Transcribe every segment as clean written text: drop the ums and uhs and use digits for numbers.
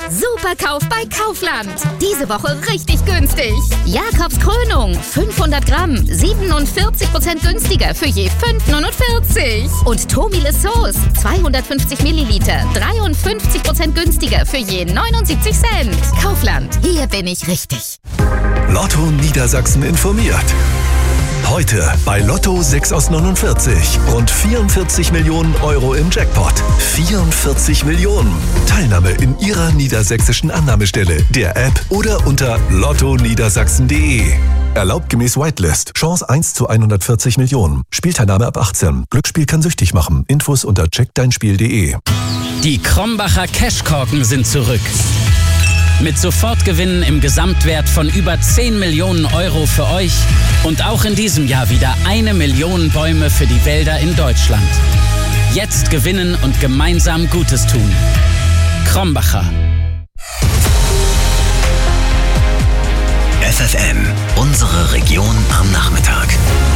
Superkauf bei Kaufland. Diese Woche richtig günstig. Jakobs Krönung, 500 Gramm, 47% günstiger für je 5,49. Und Tomile Sauce, 250 Milliliter, 53% günstiger für je 79 Cent. Kaufland, hier bin ich richtig. Lotto Niedersachsen informiert. Heute bei Lotto 6 aus 49. Rund 44 Millionen Euro im Jackpot. 44 Millionen. Teilnahme in Ihrer niedersächsischen Annahmestelle, der App oder unter lottoniedersachsen.de. Erlaubt gemäß Whitelist. Chance 1 zu 140 Millionen. Spielteilnahme ab 18. Glücksspiel kann süchtig machen. Infos unter checkdeinspiel.de. Die Krombacher Cashkorken sind zurück. Mit Sofortgewinnen im Gesamtwert von über 10 Millionen Euro für euch und auch in diesem Jahr wieder 1 Million Bäume für die Wälder in Deutschland. Jetzt gewinnen und gemeinsam Gutes tun. Krombacher. FFN, unsere Region am Nachmittag.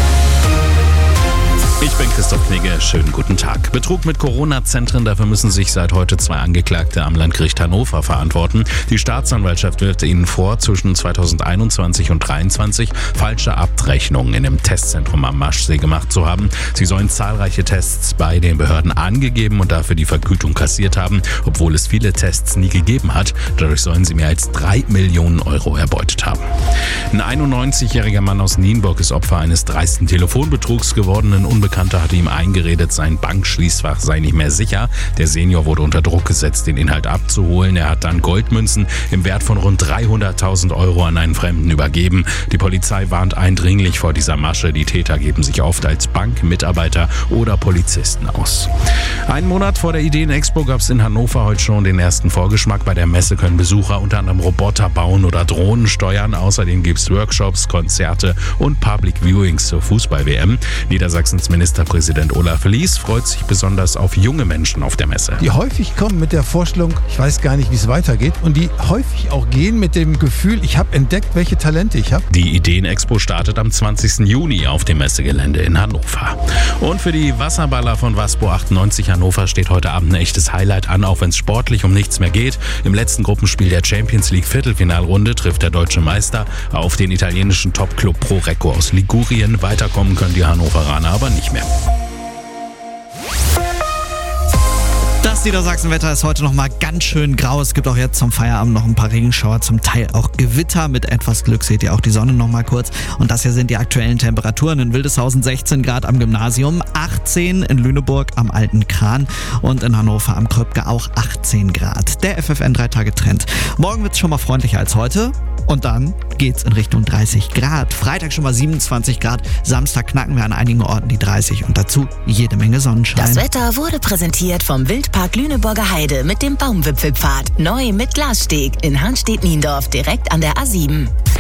Ich bin Christoph Knigge, schönen guten Tag. Betrug mit Corona-Zentren, dafür müssen sich seit heute 2 Angeklagte am Landgericht Hannover verantworten. Die Staatsanwaltschaft wirft ihnen vor, zwischen 2021 und 2023 falsche Abrechnungen in dem Testzentrum am Maschsee gemacht zu haben. Sie sollen zahlreiche Tests bei den Behörden angegeben und dafür die Vergütung kassiert haben, obwohl es viele Tests nie gegeben hat. Dadurch sollen sie mehr als 3 Millionen Euro erbeutet haben. Ein 91-jähriger Mann aus Nienburg ist Opfer eines dreisten Telefonbetrugs geworden. Ein Unbekannter hatte ihm eingeredet, sein Bankschließfach sei nicht mehr sicher. Der Senior wurde unter Druck gesetzt, den Inhalt abzuholen. Er hat dann Goldmünzen im Wert von rund 300.000 Euro an einen Fremden übergeben. Die Polizei warnt eindringlich vor dieser Masche. Die Täter geben sich oft als Bankmitarbeiter oder Polizisten aus. Einen Monat vor der Ideen-Expo gab es in Hannover heute schon den ersten Vorgeschmack. Bei der Messe können Besucher unter anderem Roboter bauen oder Drohnen steuern. Außerdem gibt es Workshops, Konzerte und Public Viewings zur Fußball-WM. Niedersachsens Ministerpräsident Olaf Lies freut sich besonders auf junge Menschen auf der Messe. Die häufig kommen mit der Vorstellung, ich weiß gar nicht, wie es weitergeht, und die häufig auch gehen mit dem Gefühl, ich habe entdeckt, welche Talente ich habe. Die Ideen-Expo startet am 20. Juni auf dem Messegelände in Hannover. Und für die Wasserballer von Waspo 98 Hannover steht heute Abend ein echtes Highlight an, auch wenn es sportlich um nichts mehr geht. Im letzten Gruppenspiel der Champions League Viertelfinalrunde trifft der deutsche Meister auf den italienischen Topclub Pro Recco aus Ligurien. Weiterkommen können die Hannoveraner aber nicht mehr. Das Niedersachsenwetter ist heute noch mal ganz schön grau. Es gibt auch jetzt zum Feierabend noch ein paar Regenschauer, zum Teil auch Gewitter. Mit etwas Glück seht ihr auch die Sonne noch mal kurz. Und das hier sind die aktuellen Temperaturen. In Wildeshausen 16 Grad am Gymnasium, 18 in Lüneburg am Alten Kran und in Hannover am Kröpke auch 18 Grad. Der FFN 3-Tage-Trend. Morgen wird es schon mal freundlicher als heute. Und dann geht's in Richtung 30 Grad. Freitag schon mal 27 Grad. Samstag knacken wir an einigen Orten die 30 und dazu jede Menge Sonnenschein. Das Wetter wurde präsentiert vom Wildpark Lüneburger Heide mit dem Baumwipfelpfad. Neu mit Glassteg in Hanstedt-Niendorf direkt an der A7.